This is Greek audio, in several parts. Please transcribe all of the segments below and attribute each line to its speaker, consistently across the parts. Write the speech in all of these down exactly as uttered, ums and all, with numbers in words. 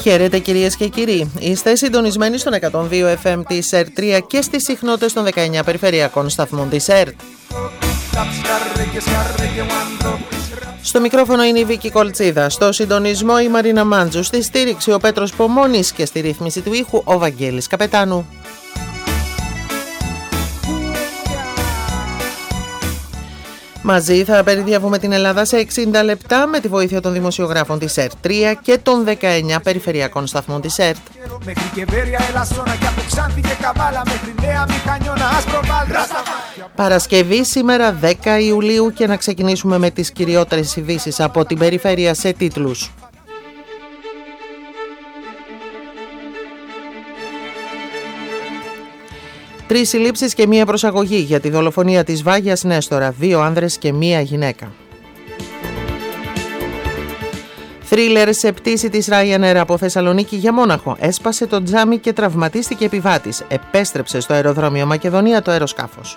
Speaker 1: Χαίρετε κυρίες και κύριοι. Είστε συντονισμένοι στον εκατόν δύο εφ εμ της ΕΡΤ τρία και στις συχνότητες των δεκαεννιά περιφερειακών σταθμών της ΕΡΤ. Στο μικρόφωνο είναι η Βίκη Κολτσίδα, στο συντονισμό η Μαρίνα Μάντζου, στη στήριξη ο Πέτρος Πομώνης και στη ρύθμιση του ήχου ο Βαγγέλης Καπετάνου. Μαζί θα περιδιαβούμε την Ελλάδα σε εξήντα λεπτά με τη βοήθεια των δημοσιογράφων της ΕΡΤ τρία και των δεκαεννιά περιφερειακών σταθμών της ΕΡΤ. Παρασκευή σήμερα δέκα Ιουλίου και να ξεκινήσουμε με τις κυριότερες ειδήσεις από την περιφέρεια σε τίτλους. Τρεις συλλήψεις και μία προσαγωγή για τη δολοφονία της Βάγιας Νέστορα, δύο άνδρες και μία γυναίκα. Θρίλερ σε πτήση της Ryanair από Θεσσαλονίκη για Μόναχο. Έσπασε το τζάμι και τραυματίστηκε επιβάτης. Επέστρεψε στο αεροδρόμιο Μακεδονία το αεροσκάφος.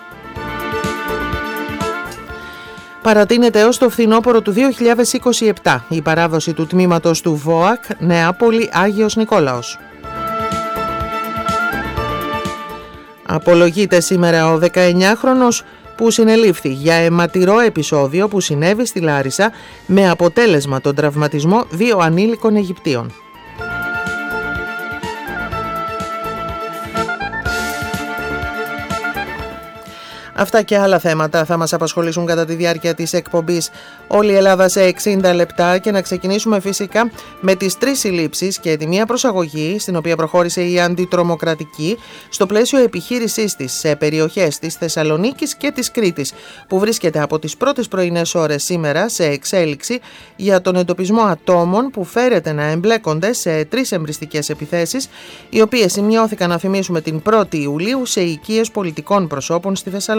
Speaker 1: Παρατείνεται έως το φθινόπωρο του δύο χιλιάδες είκοσι επτά η παράδοση του τμήματος του ΒΟΑΚ Νεάπολη Άγιος Νικόλαος. Απολογείται σήμερα ο δεκαεννιάχρονος που συνελήφθη για αιματηρό επεισόδιο που συνέβη στη Λάρισα με αποτέλεσμα τον τραυματισμό δύο ανήλικων Αιγυπτίων. Αυτά και άλλα θέματα θα μας απασχολήσουν κατά τη διάρκεια της εκπομπής Όλη η Ελλάδα σε εξήντα λεπτά και να ξεκινήσουμε φυσικά με τις τρεις συλλήψεις και τη μία προσαγωγή στην οποία προχώρησε η αντιτρομοκρατική στο πλαίσιο επιχείρησής της σε περιοχές της Θεσσαλονίκης και της Κρήτης που βρίσκεται από τις πρώτες πρωινές ώρες σήμερα σε εξέλιξη για τον εντοπισμό ατόμων που φέρεται να εμπλέκονται σε τρεις εμπριστικές επιθέσεις οι οποίες σημειώθηκαν να θυμίσουμε την πρώτη Ιουλίου σε οικίες πολιτικών προσώπων στη Θεσσαλονίκη.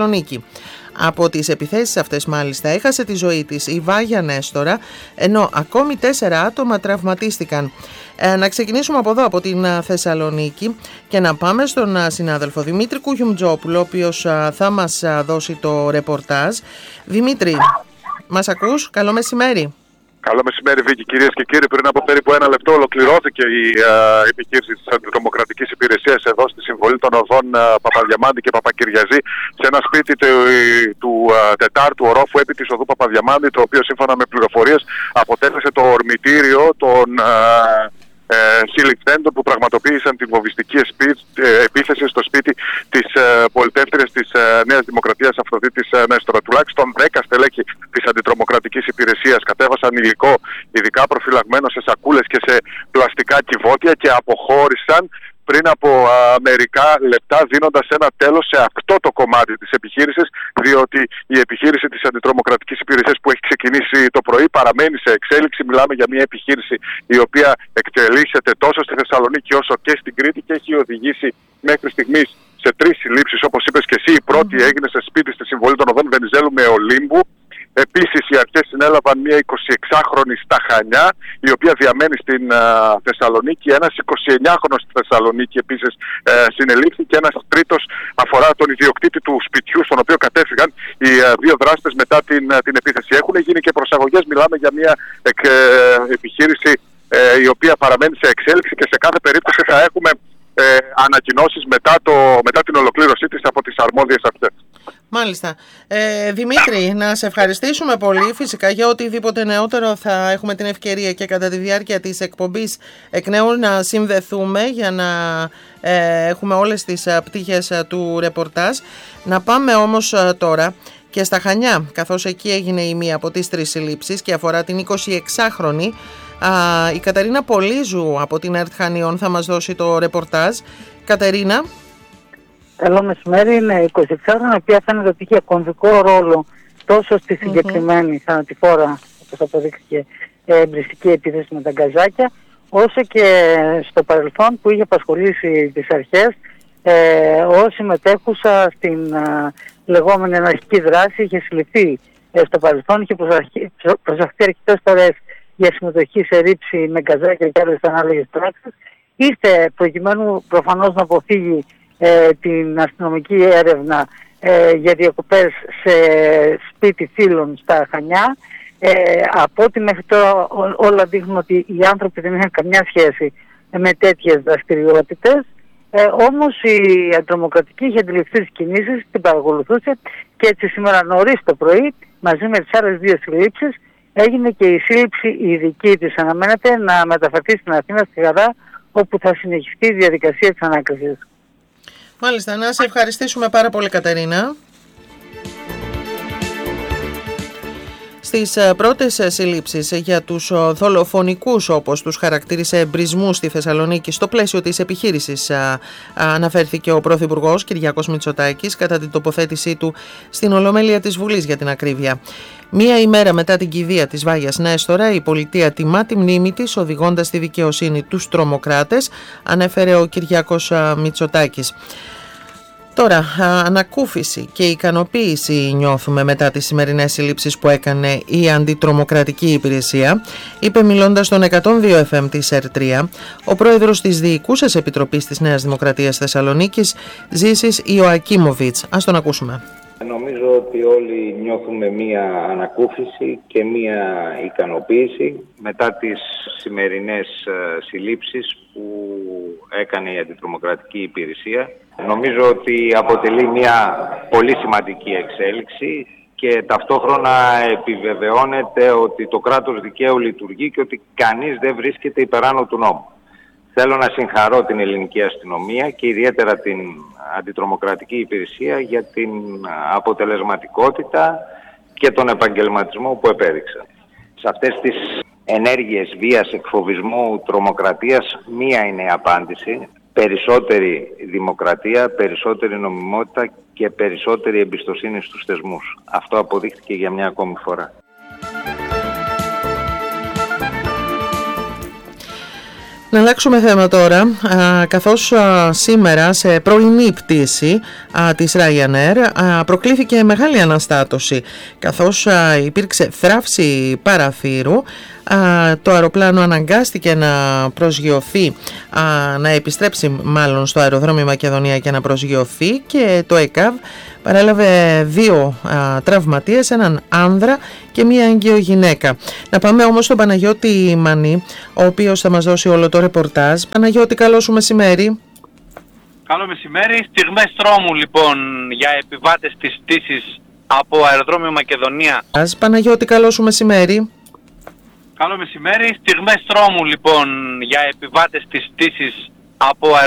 Speaker 1: Από τις επιθέσεις αυτές μάλιστα έχασε τη ζωή της η Βάγια Νέστορα, ενώ ακόμη τέσσερα άτομα τραυματίστηκαν. Ε, να ξεκινήσουμε από εδώ, από την Θεσσαλονίκη και να πάμε στον συνάδελφο Δημήτρη Κουγιουμτζόπουλο, ο οποίος θα μας δώσει το ρεπορτάζ. Δημήτρη, μας ακούς? Καλό μεσημέρι.
Speaker 2: Καλό μεσημέρι, Βίκη, κυρίες και κύριοι. Πριν από περίπου ένα λεπτό ολοκληρώθηκε η α, επιχείρηση της Αντιτρομοκρατικής Υπηρεσίας εδώ στη Συμβολή των Οδών α, Παπαδιαμάντη και Παπακυριαζή σε ένα σπίτι του, του α, τετάρτου ορόφου επί της οδού Παπαδιαμάντη, το οποίο σύμφωνα με πληροφορίες αποτέλεσε το ορμητήριο των α, ε, συλληφθέντων που πραγματοποίησαν την βομβιστική ε, επίθεση στο σπίτι της ε, πολιτεύθερης της ε, Νέας Δημοκρατίας Αφροδίτης ε, Νέστορα. Τουλάχιστον δέκα στελέχη της Αντιτρομοκρατικής Υπηρεσίας κατέβασαν υλικό ειδικά προφυλαγμένο σε σακούλες και σε πλαστικά κυβότια και αποχώρησαν πριν από α, μερικά λεπτά, δίνοντας ένα τέλος σε αυτό το κομμάτι της επιχείρησης, διότι η επιχείρηση της Αντιτρομοκρατικής Υπηρεσίας που έχει ξεκινήσει το πρωί παραμένει σε εξέλιξη. Μιλάμε για μια επιχείρηση η οποία εκτελήσεται τόσο στη Θεσσαλονίκη όσο και στην Κρήτη και έχει οδηγήσει μέχρι στιγμής σε τρεις συλλήψεις, όπως είπες και εσύ. Η πρώτη έγινε σε σπίτι στη Συμβολή των Οδών Βενιζέλου με Ολύμπου. Επίσης οι αρχές συνέλαβαν μια εικοσιεξάχρονη στα Χανιά, η οποία διαμένει στην α, Θεσσαλονίκη. Ένας εικοσιεννιάχρονος στη Θεσσαλονίκη επίσης ε, συνελήφθη και ένας τρίτος αφορά τον ιδιοκτήτη του σπιτιού, στον οποίο κατέφυγαν οι α, δύο δράστες μετά την, α, την επίθεση. Έχουν γίνει και προσαγωγές. Μιλάμε για μια εκ, ε, επιχείρηση ε, η οποία παραμένει σε εξέλιξη και σε κάθε περίπτωση θα έχουμε ε, ανακοινώσεις μετά, το, μετά την ολοκλήρωσή της από τις αρμόδιες αρχές.
Speaker 1: Μάλιστα. Ε, Δημήτρη, να σε ευχαριστήσουμε πολύ φυσικά για οτιδήποτε νεότερο θα έχουμε την ευκαιρία και κατά τη διάρκεια της εκπομπής εκ νέου να συνδεθούμε για να ε, έχουμε όλες τις πτυχές του ρεπορτάζ. Να πάμε όμως τώρα και στα Χανιά, καθώς εκεί έγινε η μία από τις τρεις συλλήψεις και αφορά την εικοσιεξάχρονη. Α, η Κατερίνα Πολύζου από την ΕΡΤ Χανίων θα μας δώσει το ρεπορτάζ. Κατερίνα.
Speaker 3: Καλό μεσημέρι. Είναι εικοσιεξάχρονη, η οποία φαίνεται ότι είχε κομβικό ρόλο τόσο στη συγκεκριμένη mm-hmm. θανατηφόρα, όπως αποδείχθηκε, εμπριστική επίθεση με τα γκαζάκια, όσο και στο παρελθόν που είχε απασχολήσει τις αρχές ε, ως συμμετέχουσα στην ε, λεγόμενη αναρχική δράση. Είχε συλληφθεί ε, στο παρελθόν, είχε προσαχθεί αρκετές φορές για συμμετοχή σε ρήψη με γκαζάκια και άλλες ανάλογες πράξεις, είτε προκειμένου προφανώς να αποφύγει ε, την αστυνομική έρευνα ε, για διακοπές σε σπίτι φίλων στα Χανιά. Ε, από ό,τι μέχρι τώρα ό, όλα δείχνουν ότι οι άνθρωποι δεν είχαν καμιά σχέση με τέτοιες δραστηριότητες. Ε, όμως η αντιτρομοκρατική είχε αντιληφθεί τις κινήσεις, την παρακολουθούσε και έτσι σήμερα νωρίς το πρωί, μαζί με τις άλλες δύο συλλήψεις, έγινε και η σύλληψη η ειδική της. Αναμένεται να μεταφερθεί στην Αθήνα, στη Γαδά, όπου θα συνεχιστεί η διαδικασία της ανάκρισης.
Speaker 1: Μάλιστα, να σε ευχαριστήσουμε πάρα πολύ, Κατερίνα. Στις πρώτες συλλήψεις για τους δολοφονικούς, όπως τους χαρακτήρισε, εμπρισμούς στη Θεσσαλονίκη στο πλαίσιο της επιχείρησης, αναφέρθηκε ο Πρωθυπουργός Κυριάκος Μητσοτάκης κατά την τοποθέτησή του στην Ολομέλεια της Βουλής, για την ακρίβεια. Μία ημέρα μετά την κηδεία της Βάγιας Νέστορα, η πολιτεία τιμά τη μνήμη της, οδηγώντας στη δικαιοσύνη τους τρομοκράτες, ανέφερε ο Κυριάκος Μητσοτάκης. Τώρα, ανακούφιση και ικανοποίηση νιώθουμε μετά τις σημερινές συλλήψεις που έκανε η Αντιτρομοκρατική Υπηρεσία, είπε μιλώντας στον εκατόν δύο εφ εμ της ΕΡ τρία ο πρόεδρος της Διοικούσας Επιτροπής της Νέας Δημοκρατίας Θεσσαλονίκης, Ζήσης Ιωακίμοβιτς. Ας τον ακούσουμε.
Speaker 4: Νομίζω ότι όλοι νιώθουμε μία ανακούφιση και μία ικανοποίηση μετά τις σημερινές συλλήψεις που έκανε η Αντιτρομοκρατική Υπηρεσία. Νομίζω ότι αποτελεί μία πολύ σημαντική εξέλιξη και ταυτόχρονα επιβεβαιώνεται ότι το κράτος δικαίου λειτουργεί και ότι κανείς δεν βρίσκεται υπεράνω του νόμου. Θέλω να συγχαρώ την ελληνική αστυνομία και ιδιαίτερα την Αντιτρομοκρατική Υπηρεσία για την αποτελεσματικότητα και τον επαγγελματισμό που επέδειξαν. Σε αυτές τις ενέργειες βίας, εκφοβισμού, τρομοκρατίας, μία είναι η απάντηση. Περισσότερη δημοκρατία, περισσότερη νομιμότητα και περισσότερη εμπιστοσύνη στους θεσμούς. Αυτό αποδείχθηκε για μια ακόμη φορά.
Speaker 1: Να αλλάξουμε θέμα τώρα, α, καθώς α, σήμερα σε πρωινή πτήση α, της Ryanair α, προκλήθηκε μεγάλη αναστάτωση, καθώς α, υπήρξε θράψη παραθύρου. Α, το αεροπλάνο αναγκάστηκε να προσγειωθεί, α, να επιστρέψει μάλλον στο αεροδρόμιο Μακεδονία και να προσγειωθεί, και το ΕΚΑΒ παρέλαβε δύο α, τραυματίες, έναν άνδρα και μία έγκυο γυναίκα. Να πάμε όμως στον Παναγιώτη Μανή, ο οποίος θα μας δώσει όλο το ρεπορτάζ. Παναγιώτη, καλό σου μεσημέρι.
Speaker 5: Καλό μεσημέρι. Στιγμές τρόμου λοιπόν για επιβάτες της πτήσης από αεροδρόμιο Μακεδονία.
Speaker 1: Παναγιώτη, καλό σου μεσημέρι.
Speaker 5: Καλό μεσημέρι. Στιγμές τρόμου λοιπόν για επιβάτες της πτήσης από αεροδρόμιο